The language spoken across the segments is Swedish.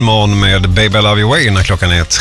Morgon med Baby I Love You Way när klockan är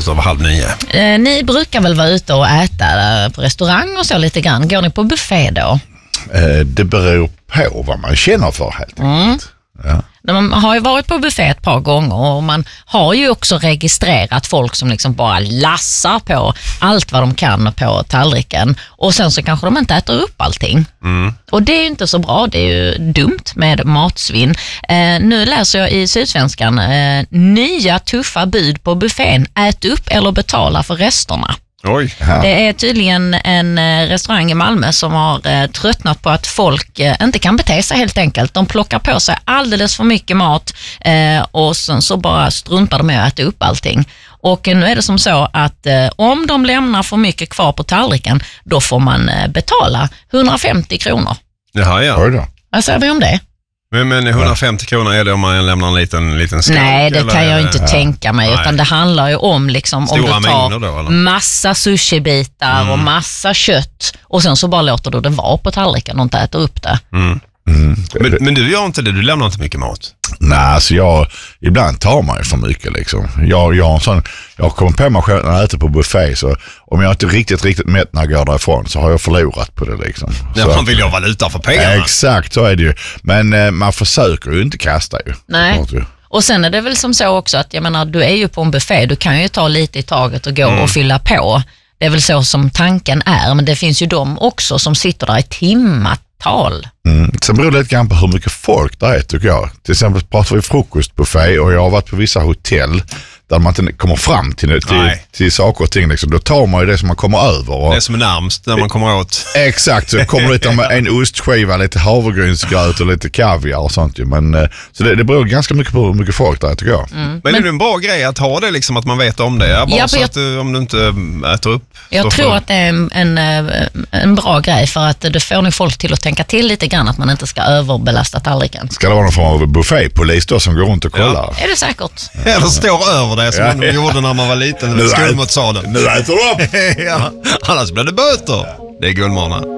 8:03. Ni brukar väl vara ute och äta på restaurang och så lite grann. Går ni på buffé då? Det beror på vad man känner för helt enkelt. Ja. Man har ju varit på buffé ett par gånger och man har ju också registrerat folk som liksom bara lassar på allt vad de kan på tallriken och sen så kanske de inte äter upp allting. Och det är ju inte så bra, det är ju dumt med matsvinn. Nu läser jag i Sydsvenskan nya tuffa bud på buffén, ät upp eller betala för resterna. Oj. Det är tydligen en restaurang i Malmö som har tröttnat på att folk inte kan bete sig helt enkelt. De plockar på sig alldeles för mycket mat och sen så bara struntar de med att äta upp allting. Och nu är det som så att om de lämnar för mycket kvar på tallriken, då får man betala 150 kronor. Jaha, ja. Vad säger vi om det? Men 150 kronor är det om man lämnar en liten skål? Nej, det kan jag inte tänka mig. Nej. Utan det handlar ju om liksom, om du tar då, eller? massa sushibitar och massa kött och sen så bara låter du det vara på tallriken och inte äter upp det. Men du gör inte det, du lämnar inte mycket mat? Nej, alltså ibland tar man ju för mycket liksom. Jag kommer på mig själv när jag äter på buffé, så om jag inte riktigt mätt när jag går därifrån så har jag förlorat på det liksom. Ja, man vill ju ha valuta för pengarna. Exakt, så är det ju. Men man försöker ju inte kasta ju. Nej. Och sen är det väl som så också att jag menar, du är ju på en buffé, du kan ju ta lite i taget och gå och fylla på. Det är väl så som tanken är, men det finns ju de också som sitter där i timmatal. Sen beror det lite grann på hur mycket folk det är, tycker jag. Till exempel pratar vi frukostbuffé och jag har varit på vissa hotell där man inte kommer fram till saker och ting. Liksom. Då tar man ju det som man kommer över. Och det som är närmst när man kommer åt. Exakt, så kommer det med en ostskiva, lite havregrynsgröt och lite kaviar och sånt. Men, så det beror ganska mycket på hur mycket folk det är, tycker jag. Men är det en bra grej att ha det, liksom, att man vet om det? Bara så att om du inte äter upp. Jag tror att det är en bra grej, för att det får nog folk till att tänka till lite grann att man inte ska överbelasta tallriken. Ska det vara någon form av buffépolis då som går runt och kollar? Ja. Är det säkert? Eller står över det som man gjorde när man var liten. Nu äter du upp! Ja, annars blir det böter. Det är Gullmorgon.